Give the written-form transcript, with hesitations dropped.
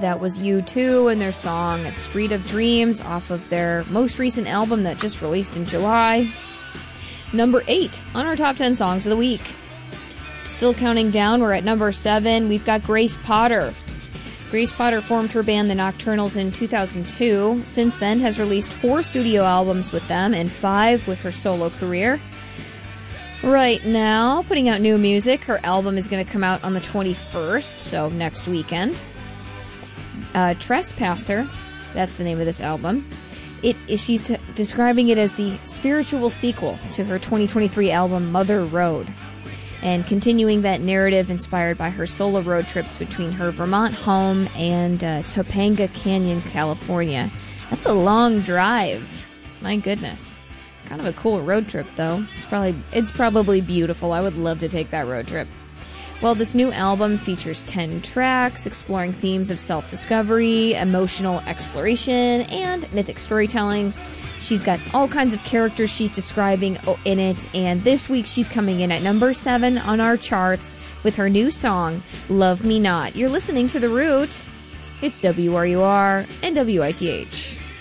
That was U2 and their song Street of Dreams off of their most recent album that just released in July. Number 8 on our top 10 songs of the week. Still counting down, we're at number 7. We've got Grace Potter. Grace Potter formed her band The Nocturnals in 2002. Since then has released 4 studio albums with them and 5 with her solo career. Right now, putting out new music. Her album is going to come out on the 21st, so next weekend. Trespasser, that's the name of this album. She's describing it as the spiritual sequel to her 2023 album Mother Road, and continuing that narrative inspired by her solo road trips between her Vermont home and Topanga Canyon, California. That's a long drive. My goodness. Kind of a cool road trip, though. It's probably beautiful. I would love to take that road trip. Well, this new album features 10 tracks exploring themes of self-discovery, emotional exploration, and mythic storytelling. She's got all kinds of characters she's describing in it, and this week she's coming in at number 7 on our charts with her new song, Love Me Not. You're listening to The Root. It's WRUR and WITH.